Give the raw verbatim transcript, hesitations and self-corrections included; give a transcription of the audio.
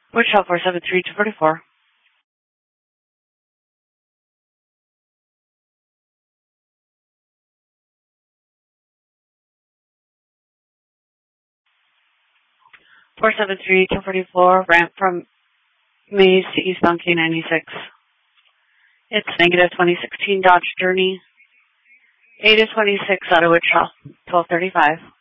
Wichita four seven three two four four. four seven three two four four, ramp from Maze to eastbound K ninety-six. It's negative twenty sixteen Dodge Journey. eight of twenty-six out of Wichita, twelve thirty-five.